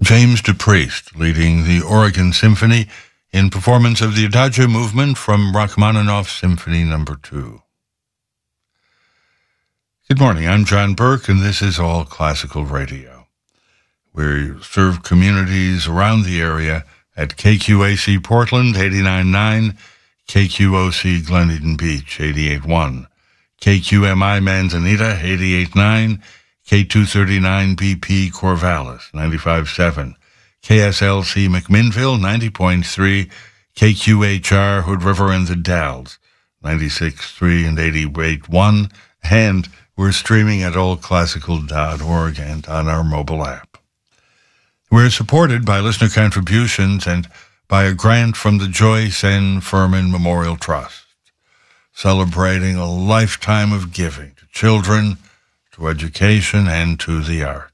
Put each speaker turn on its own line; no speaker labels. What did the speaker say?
James DePriest leading the Oregon Symphony in performance of the Adagio movement from Rachmaninoff's Symphony No. 2. Good morning, I'm John Burke, and this is All Classical Radio. We serve communities around the area at KQAC Portland, 89.9, KQOC Glen Eden Beach, 88.1, KQMI Manzanita, 88.9, K239 BP Corvallis, 95.7, KSLC McMinnville, 90.3, KQHR Hood River and the Dalles, 96.3 and 88.1, and we're streaming at allclassical.org and on our mobile app. We're supported by listener contributions and by a grant from the Joyce N. Furman Memorial Trust, celebrating a lifetime of giving to children, to education, and to the arts.